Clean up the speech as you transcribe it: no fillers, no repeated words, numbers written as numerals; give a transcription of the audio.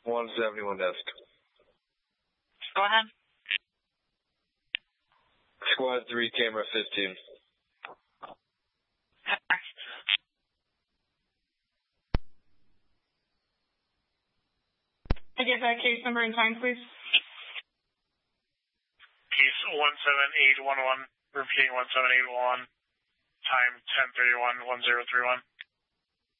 171 desk. Go ahead. Squad 3, camera 15. I get that case number and time, please. Case 17811, repeating 17811, time 10:31, 1031.